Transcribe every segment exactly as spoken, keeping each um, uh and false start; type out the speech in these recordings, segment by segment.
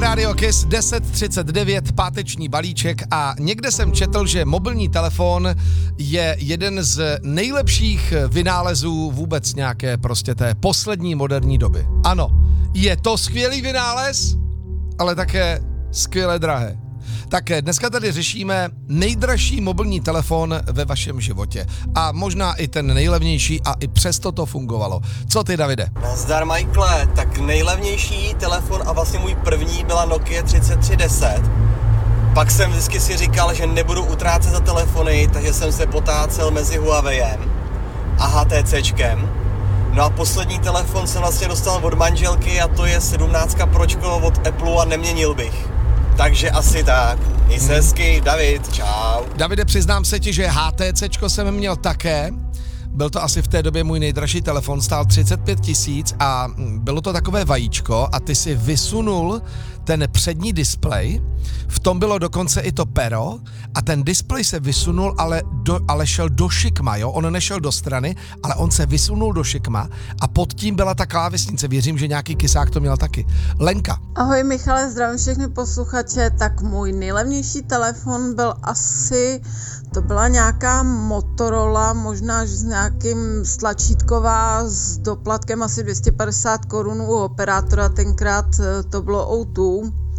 Rádio Kiss, deset třicet devět, páteční balíček a někde jsem četl, že mobilní telefon je jeden z nejlepších vynálezů vůbec nějaké prostě té poslední moderní doby. Ano, je to skvělý vynález, ale také skvěle drahé. Tak dneska tady řešíme nejdražší mobilní telefon ve vašem životě. A možná i ten nejlevnější a i přesto to fungovalo. Co ty, Davide? Nazdar, Michaele. Tak nejlevnější telefon a vlastně můj první byla Nokia třicet tři deset. Pak jsem vždycky si říkal, že nebudu utrácet za telefony, takže jsem se potácel mezi Huaweiem a HTCčkem. No a poslední telefon jsem vlastně dostal od manželky a to je sedmnáct Pročko od Apple a neměnil bych. Takže asi tak. Měj se hezky, David, čau. Davide, přiznám se ti, že HTCčko jsem měl také. Byl to asi v té době můj nejdražší telefon, stál třicet pět tisíc a bylo to takové vajíčko a ty si vysunul ten přední displej, v tom bylo dokonce i to pero a ten displej se vysunul, ale, do, ale šel do šikma, jo, on nešel do strany, ale on se vysunul do šikma a pod tím byla ta klávesnice, věřím, že nějaký kysák to měl taky. Lenka. Ahoj Michale, zdravím všechny posluchače, tak můj nejlevnější telefon byl asi, to byla nějaká Motorola, možná s nějakým tlačítková s doplatkem asi dvě stě padesát korun u operátora, tenkrát to bylo ó dva.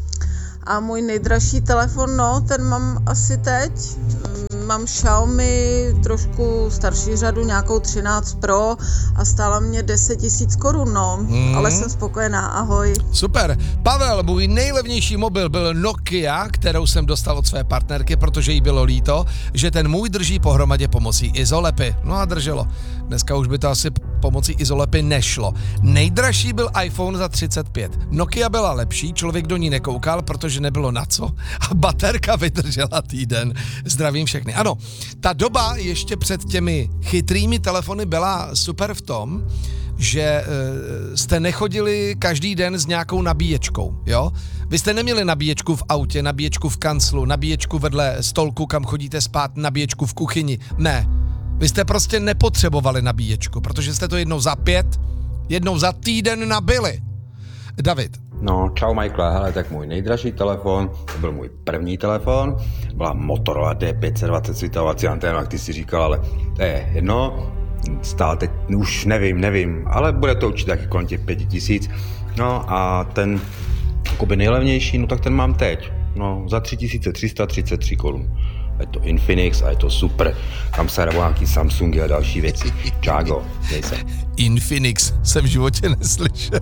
A můj nejdražší telefon, no, ten mám asi teď. Mám Xiaomi, trošku starší řadu, nějakou třináct Pro a stála mě deset tisíc korun, no, hmm. ale jsem spokojená, ahoj. Super. Pavel, můj nejlevnější mobil byl Nokia, kterou jsem dostal od své partnerky, protože jí bylo líto, že ten můj drží pohromadě pomocí izolepy. No a drželo. Dneska už by to asi pomocí izolepy nešlo. Nejdražší byl iPhone za třicet pět. Nokia byla lepší, člověk do ní nekoukal, protože nebylo na co a baterka vydržela týden. Zdravím všechny. Ano, ta doba ještě před těmi chytrými telefony byla super v tom, že e, jste nechodili každý den s nějakou nabíječkou, jo? Vy jste neměli nabíječku v autě, nabíječku v kanclu, nabíječku vedle stolku, kam chodíte spát, nabíječku v kuchyni. Ne. Vy jste prostě nepotřebovali nabíječku, protože jste to jednou za pět, jednou za týden nabili. David. No, čau Michael, hele, tak můj nejdražší telefon, to byl můj první telefon, byla Motorola D pět set dvacet s vytahovací anténou, jak ty si říkal, ale to je jedno, stál teď, už nevím, nevím, ale bude to určitě taky kolem těch pěti tisíc, no a ten, jakoby nejlevnější, no tak ten mám teď, no za tři tisíce tři sta třicet tři korun. Je to Infinix a je to super. Tam se hrabou nějaký Samsungy a další věci. Čágo, dej se. Infinix jsem v životě neslyšel.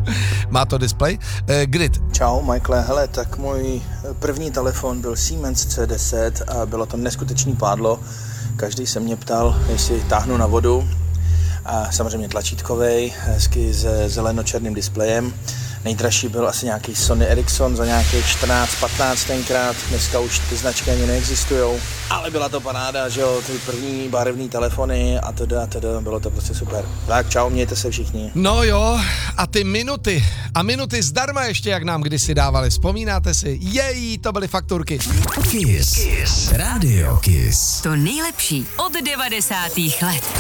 Má to displej? Eh, Grid. Čau, Michael. Hele, tak můj první telefon byl Siemens C deset a bylo to neskutečný pádlo. Každý se mě ptal, jestli táhnu na vodu. A samozřejmě tlačítkovej, hezky se zeleno-černým displejem. Nejdražší byl asi nějaký Sony Ericsson za nějakých čtrnáct patnáct tenkrát, dneska už ty značky ani neexistujou, ale byla to paráda, že jo, ty první barevný telefony a teda, a teda, bylo to prostě super. Tak čau, mějte se všichni. No jo, a ty minuty, a minuty zdarma ještě, jak nám kdysi dávali, vzpomínáte si? Jej, to byly fakturky. Kiss. Kiss. Radio Kiss. To nejlepší od devadesátých let.